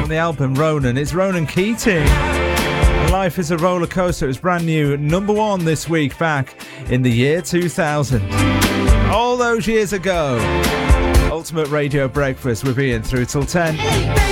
the album Ronan. It's Ronan Keating. Life is a Roller Coaster. It was brand new, number one this week, back in the year 2000. All those years ago. Ultimate Radio Breakfast with Ian through till 10.